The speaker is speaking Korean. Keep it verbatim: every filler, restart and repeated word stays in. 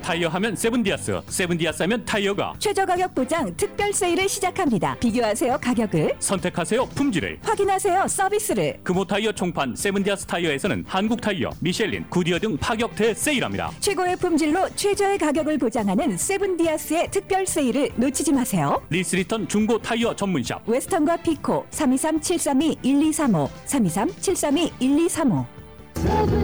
타이어 하면 세븐디아스, 세븐디아스 하면 타이어가. 최저 가격 보장 특별 세일을 시작합니다. 비교하세요 가격을, 선택하세요 품질을, 확인하세요 서비스를. 금호 타이어 총판 세븐디아스 타이어에서는 한국 타이어, 미셸린, 구디어 등 파격 대세일합니다. 최고의 품질로 최저의 가격을 보장하는 세븐디아스의 특별 세일을 놓치지 마세요. 리스리턴 중고 타이어 전문샵 웨스턴과 피코 삼이삼 칠삼이 일이삼오, 삼이삼 칠삼이 일이삼오.